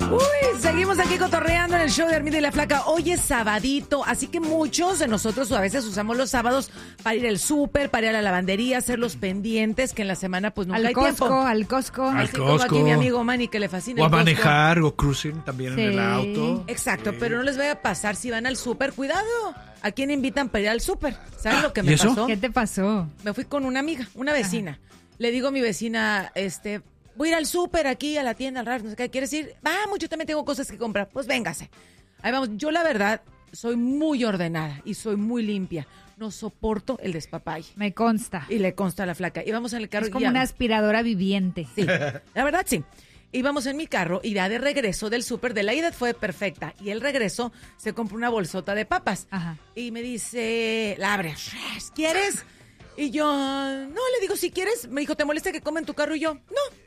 Uy, seguimos aquí cotorreando en el show de Armida y la Flaca. Hoy es sabadito, así que muchos de nosotros a veces usamos los sábados para ir al súper, para ir a la lavandería, hacer los pendientes, que en la semana pues nunca hay tiempo. Al Costco. Así como aquí mi amigo Manny, que le fascina O a el Costco. manejar, o cruising también en el auto. Exacto, pero no les vaya a pasar si van al súper. Cuidado, ¿a quién invitan para ir al súper? ¿Saben lo que ¿y me eso? pasó? ¿Qué te pasó? Me fui con una amiga, una vecina. Le digo a mi vecina, voy a ir al súper aquí, a la tienda, al Ralph, no sé qué. ¿Quieres ir? Vamos, yo también tengo cosas que comprar. Pues véngase. Ahí vamos. Yo, la verdad, soy muy ordenada y soy muy limpia. No soporto el despapalle. Me consta. Y le consta a la Flaca. Íbamos en el carro. Es como una aspiradora viviente. Sí, la verdad sí. Íbamos en mi carro y ya de regreso del súper, de la ida fue perfecta. Y el regreso se compró una bolsota de papas. Ajá. Y me dice, la abre, ¿quieres? Y yo, no, le digo, si quieres. Me dijo, ¿te molesta que coma en tu carro? Y yo, no.